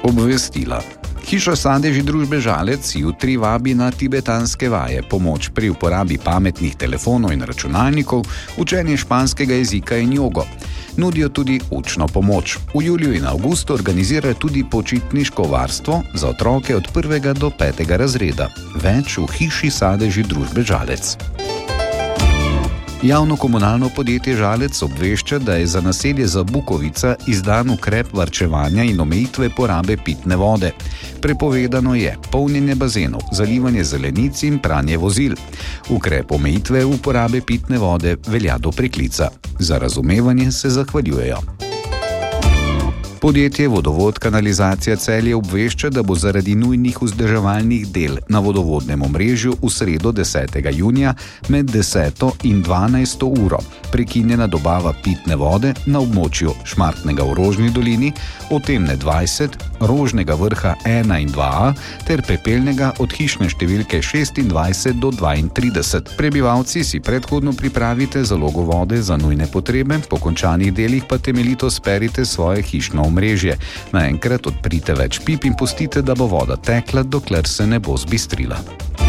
Obvestila. Hiša sadeži družbe Žalec jutri vabi na tibetanske vaje, pomoč pri uporabi pametnih telefonov in računalnikov, učenje španskega jezika in jogo. Nudijo tudi učno pomoč. V juliju in avgustu organizirajo tudi počitniško varstvo za otroke od 1. do 5. razreda. Več v hiši sadeži družbe Žalec. Javno komunalno podjetje Žalec obvešča, da je za naselje Zabukovica izdan ukrep varčevanja in omejitve porabe pitne vode. Prepovedano je polnjenje bazenov, zalivanje zelenic in pranje vozil. Ukrep omejitve uporabe pitne vode velja do preklica. Za razumevanje se zahvaljujejo. Podjetje Vodovod Kanalizacija Celje obvešča, da bo zaradi nujnih vzdrževalnih del na vodovodnem omrežju v sredo 10. junija med 10. in 12. uro prekinjena dobava pitne vode na območju Šmartnega v Rožni dolini, Otemne 20, Rožnega vrha 1 in 2a ter Pepelnega od hišne številke 26 do 32. Prebivalci si predhodno pripravite zalogo vode za nujne potrebe, po končanih delih pa temeljito sperite svoje hišno omrežje. Naenkrat odprite več pip in pustite, da bo voda tekla, dokler se ne bo zbistrila.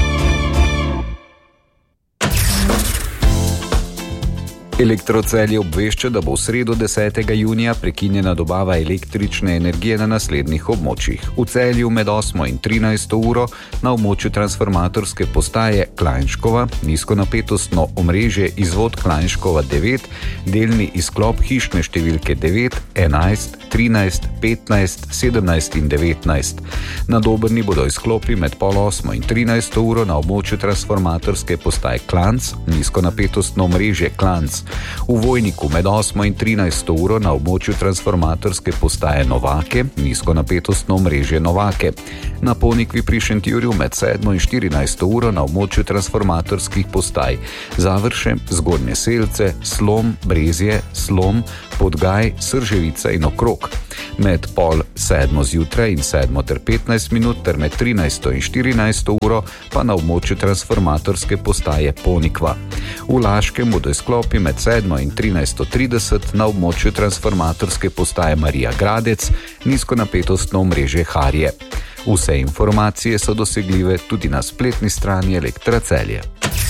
Elektrocelje obvešča, da bo v sredo 10. junija prekinjena dobava električne energije na naslednjih območjih. V Celju med 8. in 13. uro na območju transformatorske postaje Klajnškova, nizkonapetostno omrežje izvod Klajnškova 9, delni izklop hišne številke 9, 11, 13, 15, 17 in 19. Na Dobrni bodo izklopi med pol 8. in 13. uro na območju transformatorske postaje Klanc, nizkonapetostno omrežje Klanc. V Vojniku med 8. in 13. uro na območju transformatorske postaje Novake, nizkonapetostno omrežje Novake. Na Ponikvi pri Šentjurju med 7. in 14. uro na območju transformatorskih postaj Završe, Zgornje Selce, Slom, Brezje, Slom, Podgaj, Srževica in Okrog. Med pol 7. zjutraj in 7. ter 15 minut ter med 13. in 14. uro pa na območju transformatorske postaje Ponikva. V Laškem bodo izklopi med 7. in 13.30 na območju transformatorske postaje Marija Gradec, nizkonapetostno omrežje Harje. Vse informacije so dosegljive tudi na spletni strani Elektra Celje.